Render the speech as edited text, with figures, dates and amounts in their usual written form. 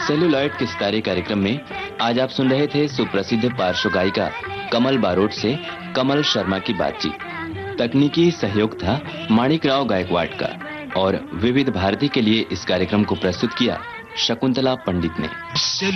Celluloid के सितारे कार्यक्रम में आज आप सुन रहे थे सुप्रसिद्ध पार्श्व गायिका कमल बारोट से कमल शर्मा की बातचीत। तकनीकी सहयोग था माणिकराव गायकवाड का और विविध भारती के लिए इस कार्यक्रम को प्रस्तुत किया शकुंतला पंडित ने।